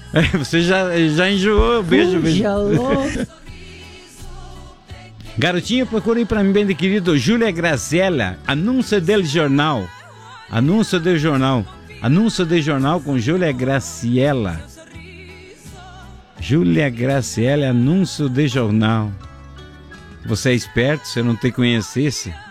Você já enjoou, beijo. Garotinha, procurei para mim, bem de querido, Júlia Graciela, anúncio del jornal com Júlia Graciela. Júlia Graciela, anúncio de jornal. Você é esperto, você não te conhecesse?